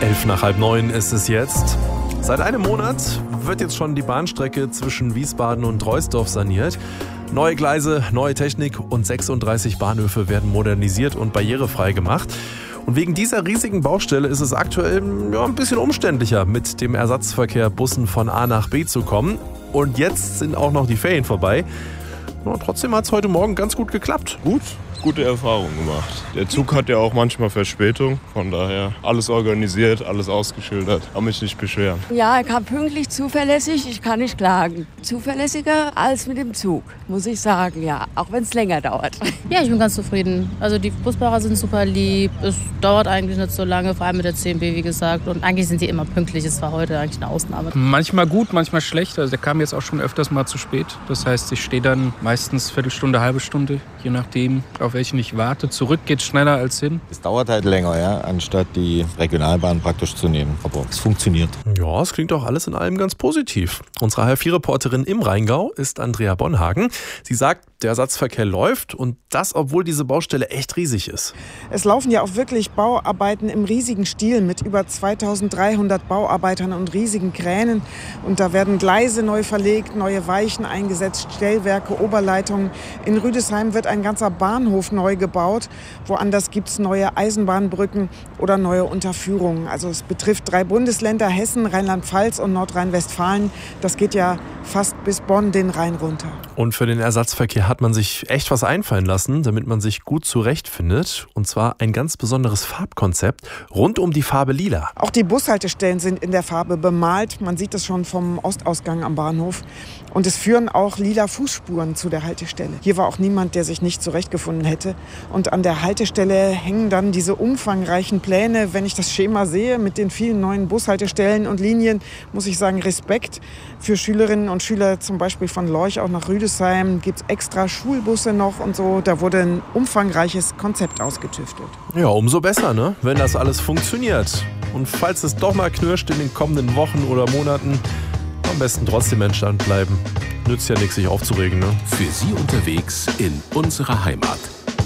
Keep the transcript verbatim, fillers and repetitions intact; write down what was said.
Elf nach halb neun ist es jetzt. Seit einem Monat wird jetzt schon die Bahnstrecke zwischen Wiesbaden und Troisdorf saniert. Neue Gleise, neue Technik und sechsunddreißig Bahnhöfe werden modernisiert und barrierefrei gemacht. Und wegen dieser riesigen Baustelle ist es aktuell ja, ein bisschen umständlicher, mit dem Ersatzverkehr Bussen von A nach B zu kommen. Und jetzt sind auch noch die Ferien vorbei. Ja, trotzdem hat es heute Morgen ganz gut geklappt. Gut, gute Erfahrungen gemacht. Der Zug hat ja auch manchmal Verspätung, von daher alles organisiert, alles ausgeschildert, kann mich nicht beschweren. Ja, er kam pünktlich, zuverlässig, ich kann nicht klagen. Zuverlässiger als mit dem Zug, muss ich sagen, ja, auch wenn es länger dauert. Ja, ich bin ganz zufrieden. Also die Busfahrer sind super lieb, es dauert eigentlich nicht so lange, vor allem mit der C M B, wie gesagt. Und eigentlich sind die immer pünktlich, es war heute eigentlich eine Ausnahme. Manchmal gut, manchmal schlecht. Also der kam jetzt auch schon öfters mal zu spät. Das heißt, ich stehe dann meistens Viertelstunde, halbe Stunde, je nachdem, auf welchen ich warte. Zurück geht schneller als hin. Es dauert halt länger, ja, anstatt die Regionalbahn praktisch zu nehmen. Aber es funktioniert. Ja, es klingt auch alles in allem ganz positiv. Unsere H L vier Reporterin im Rheingau ist Andrea Bonhagen. Sie sagt, der Ersatzverkehr läuft und das, obwohl diese Baustelle echt riesig ist. Es laufen ja auch wirklich Bauarbeiten im riesigen Stil mit über zweitausenddreihundert Bauarbeitern und riesigen Kränen. Und da werden Gleise neu verlegt, neue Weichen eingesetzt, Stellwerke, Oberleitungen. In Rüdesheim wird ein ganzer Bahnhof neu gebaut. Woanders gibt es neue Eisenbahnbrücken oder neue Unterführungen. Also es betrifft drei Bundesländer, Hessen, Rheinland-Pfalz und Nordrhein-Westfalen. Das geht ja fast bis Bonn den Rhein runter. Und für den Ersatzverkehr hat man sich echt was einfallen lassen, damit man sich gut zurechtfindet. Und zwar ein ganz besonderes Farbkonzept rund um die Farbe Lila. Auch die Bushaltestellen sind in der Farbe bemalt. Man sieht es schon vom Ostausgang am Bahnhof. Und es führen auch lila Fußspuren zu der Haltestelle. Hier war auch niemand, der sich nicht zurechtgefunden hätte. Und an der Haltestelle hängen dann diese umfangreichen Pläne. Wenn ich das Schema sehe mit den vielen neuen Bushaltestellen und Linien, muss ich sagen, Respekt für Schülerinnen und Schüler, zum Beispiel von Lorch auch nach Rüdesheim. Gibt es extra Schulbusse noch und so. Da wurde ein umfangreiches Konzept ausgetüftelt. Ja, umso besser, ne? Wenn das alles funktioniert. Und falls es doch mal knirscht in den kommenden Wochen oder Monaten, am besten trotzdem entspannt bleiben. Nützt ja nichts, sich aufzuregen, ne? Für Sie unterwegs in unserer Heimat.